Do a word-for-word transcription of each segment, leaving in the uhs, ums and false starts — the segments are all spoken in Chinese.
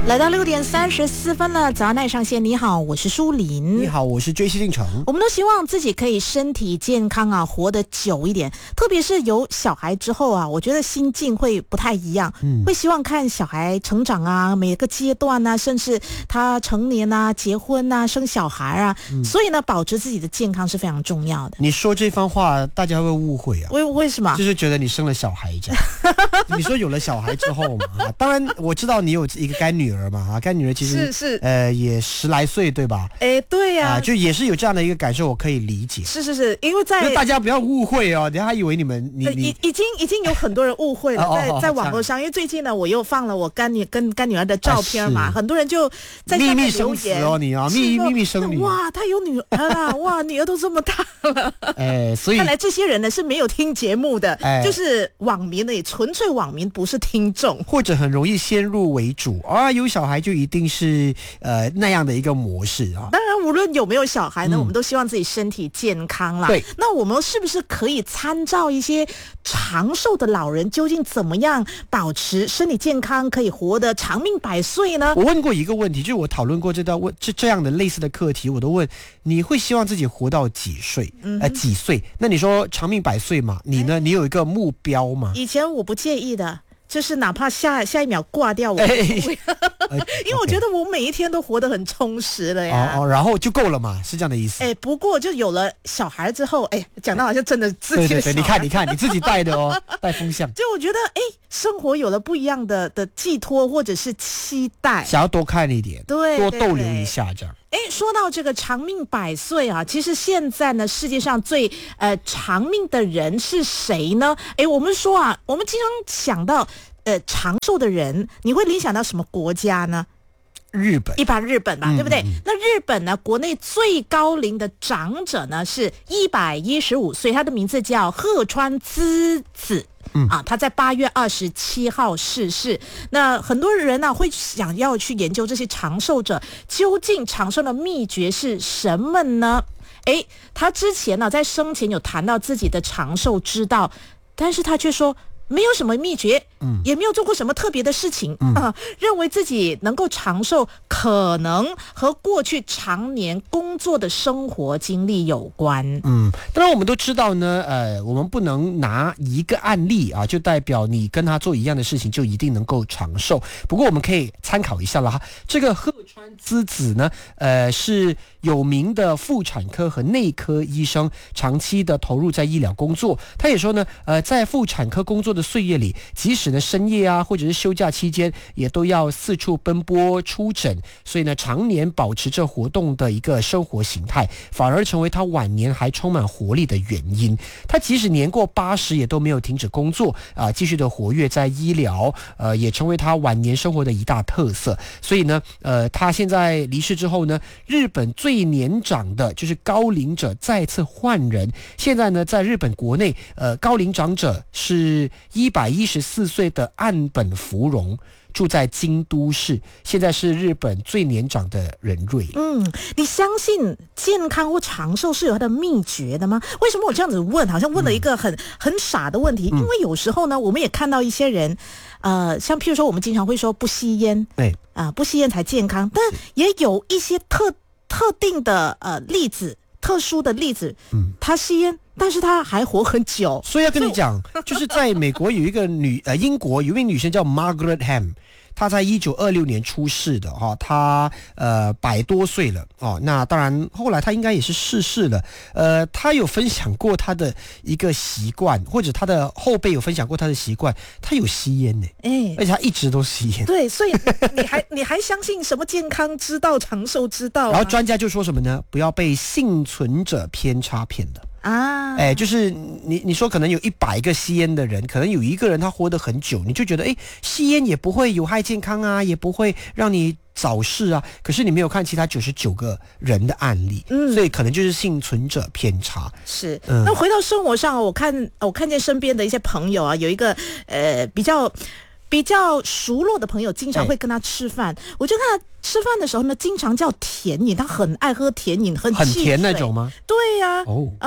来到六点三十四分了，早安爱上线，你好，我是舒琳。 你好，我是追西进城。 我们都希望自己可以身体健康啊，活得久一点。特别是有小孩之后啊，我觉得心境会不太一样，嗯、会希望看小孩成长啊，每个阶段啊，甚至他成年啊、结婚啊、生小孩啊，嗯、所以呢，保持自己的健康是非常重要的。 你说这番话，大家会误会啊？ 为为什么？ 就是觉得你生了小孩这样。你说有了小孩之后嘛，啊、当然我知道你有一个干女儿嘛，啊，干女儿其实是是呃也十来岁对吧？ 哎，对呀、啊呃，就也是有这样的一个感受，我可以理解。 是是是，因为在大家不要误会哦，等下以为你们你你、 呃、已经已经有很多人误会了，在哦、 在网络上，因为最近呢，我又放了我干女跟干女儿的照片嘛，很多人就在下面留言哦，你啊，秘秘密生女， 哇，她有女儿啦，哇，女儿都这么大了， 哎，所以看来这些人呢是没有听节目的，哎、就是网民呢，纯粹网民，不是听众， 或者很容易先入为主啊，有小孩就一定是呃那样的一个模式啊。 当然，无论有没有小孩呢，嗯、我们都希望自己身体健康啦。 对， 那我们是不是可以参照一些长寿的老人，究竟怎么样保持身体健康，可以活得长命百岁呢？ 我问过一个问题，就是我讨论过这道问这这样的类似的课题，我都问你会希望自己活到几岁？嗯、呃，几岁？那你说长命百岁嘛？你呢？你有一个目标吗？ 以前我不介意的。就是哪怕下下一秒挂掉我，哎、因为我觉得我每一天都活得很充实了呀。 哦哦，然后就够了嘛，是这样的意思。 哎，不过就有了小孩之后，哎，讲到好像真的自己的小孩。 对对对，你看你看你自己带的哦，带风向。 就我觉得，哎，生活有了不一样的的寄托或者是期待， 想要多看一点， 对， 多逗留一下这样。 哎，说到这个长命百岁啊，其实现在呢，世界上最呃长命的人是谁呢？哎，我们说啊，我们经常想到。呃，长寿的人，你会联想到什么国家呢？ 日本， 一般日本吧， 嗯、 对不对？ 嗯、 那日本呢，国内最高龄的长者呢是一百一十五岁，他的名字叫鹤川资子。嗯啊，他在八月二十七号逝世。那很多人呢、啊、会想要去研究这些长寿者究竟长寿的秘诀是什么呢？诶，他之前呢、啊、在生前有谈到自己的长寿之道，但是他却说。没有什么秘诀，嗯，也没有做过什么特别的事情，嗯、啊，认为自己能够长寿，可能和过去常年工作的生活经历有关。 嗯，当然我们都知道呢，呃，我们不能拿一个案例啊，就代表你跟他做一样的事情就一定能够长寿。不过我们可以参考一下了哈。这个鹤川资子呢，呃，是有名的妇产科和内科医生，长期的投入在医疗工作。他也说呢，呃，在妇产科工作的岁月里，即使呢深夜啊，或者是休假期间，也都要四处奔波出诊，所以呢，常年保持着活动的一个生活形态，反而成为他晚年还充满活力的原因。他即使年过八十，也都没有停止工作啊、呃，继续的活跃在医疗，呃，也成为他晚年生活的一大特色。所以呢，呃，他现在离世之后呢，日本最年长的就是高龄者再次换人。现在呢，在日本国内，呃，高龄长者是一百一十四岁的岸本福荣，住在京都市，现在是日本最年长的人瑞。 嗯，你相信健康或长寿是有它的秘诀的吗？为什么我这样子问，好像问了一个很、嗯、很傻的问题？因为有时候呢，我们也看到一些人，呃，像譬如说，我们经常会说不吸烟， 对啊、呃，不吸烟才健康，但也有一些特特定的呃例子。特殊的例子，嗯，他吸烟，但是他还活很久。 所以要跟你讲，就是在美国有一个女呃，英国有一位女生叫 Margaret Ham。她在一九二六年出世的哈、哦，她呃百多岁了哦。那当然，后来她应该也是逝世了。呃，她有分享过她的一个习惯，或者她的后辈有分享过她的习惯。她有吸烟呢，哎，而且她一直都吸烟。 对，所以你还你还相信什么健康之道、长寿之道、啊？ 然后专家就说什么呢？不要被幸存者偏差骗了。啊，哎，就是你你说可能有一百个吸烟的人，可能有一个人他活得很久，你就觉得哎，吸烟也不会有害健康啊，也不会让你早逝啊。可是你没有看其他九十九个人的案例，嗯，所以可能就是幸存者偏差。 是，嗯、那回到生活上，我看我看见身边的一些朋友啊，有一个呃比较。比较熟络的朋友经常会跟他吃饭，我就看他吃饭的时候呢，经常叫甜饮，他很爱喝甜饮，很很甜那种吗？ 对呀、啊， 哦， 呃，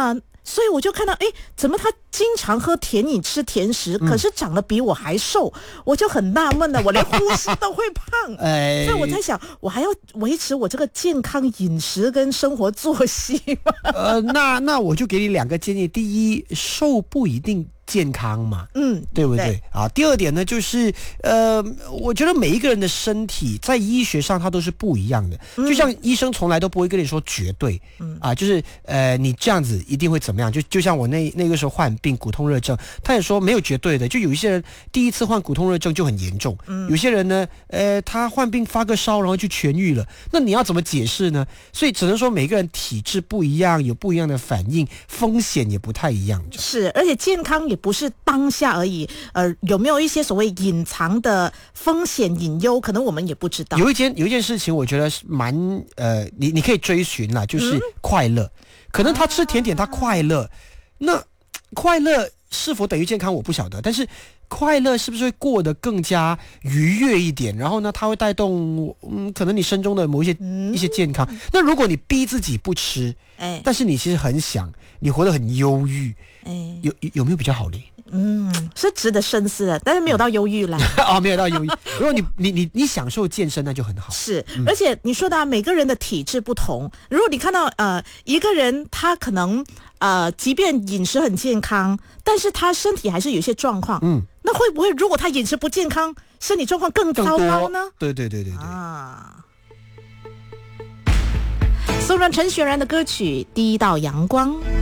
所以我就看到，哎，怎么他经常喝甜饮、吃甜食，可是长得比我还瘦，我就很纳闷了，我连呼吸都会胖。哎，所以我在想，我还要维持我这个健康饮食跟生活作息吗？ 呃，那那我就给你两个建议。第一，瘦不一定健康嘛，嗯，对不对？对啊。第二点呢，就是呃，我觉得每一个人的身体在医学上它都是不一样的，嗯、就像医生从来都不会跟你说绝对，嗯啊，就是呃，你这样子一定会怎么样？就就像我那那个时候患病骨痛热症，他也说没有绝对的，就有一些人第一次患骨痛热症就很严重，嗯，有些人呢，呃，他患病发个烧然后就痊愈了，那你要怎么解释呢？所以只能说每个人体质不一样，有不一样的反应，风险也不太一样。 是，而且健康也不是当下而已，呃，有没有一些所谓隐藏的风险隐忧，可能我们也不知道。 有一件有一件事情，我觉得是蛮呃，你你可以追寻啦，就是快乐。嗯、可能他吃甜点他快乐，啊、那快乐是否等于健康我不晓得，但是快乐是不是会过得更加愉悦一点？然后呢，它会带动嗯，可能你身中的某一些、嗯、一些健康。那如果你逼自己不吃，哎，但是你其实很想，你活得很忧郁，哎，有有没有比较好呢？ 嗯，是值得深思的，但是没有到忧郁啦。 哦，没有到忧郁。如果你你你你享受健身，那就很好。 是，嗯、而且你说的、啊、每个人的体质不同，如果你看到呃一个人他可能呃即便饮食很健康，但是他身体还是有些状况，嗯，那会不会如果他饮食不健康，身体状况更糟糕呢？ 对对对对对啊。送上陈雪然的歌曲《第一道阳光》。